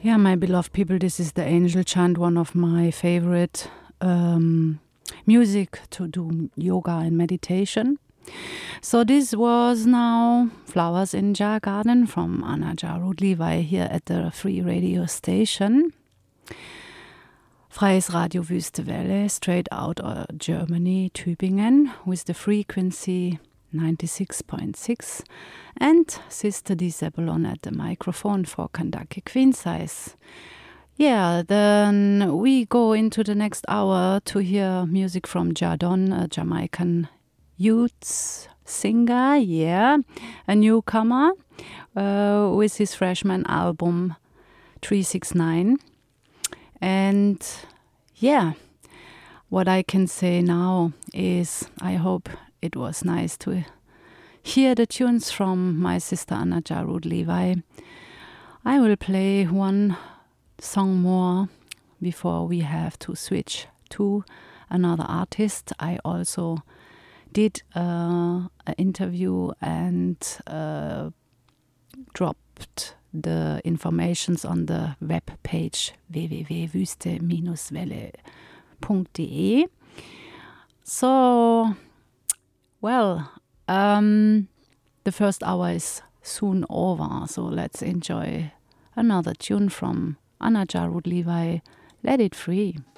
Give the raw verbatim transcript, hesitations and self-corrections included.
Yeah, my beloved people, this is the Angel Chant, one of my favorite um, music to do yoga and meditation. So this was now Flowers in Jar Garden from Anna Jarud Levi here at the free radio station. Freies Radio Wüste Welle, straight out of Germany, Tübingen, with the frequency ninety-six point six, and Sister D. Zebulon at the microphone for Kandake Queen Size. Yeah, then we go into the next hour to hear music from Jadon, a Jamaican youth singer, yeah, a newcomer, uh, with his freshman album three six nine. And yeah, what I can say now is I hope it was nice to hear the tunes from my sister Anna Jarud Levi. I will play one song more before we have to switch to another artist. I also did uh, an interview and uh, dropped the informations on the web page w w w punkt wüste Bindestrich welle punkt d e. So, well, um, the first hour is soon over, so let's enjoy another tune from Anna Jarud Levi, Let It Free.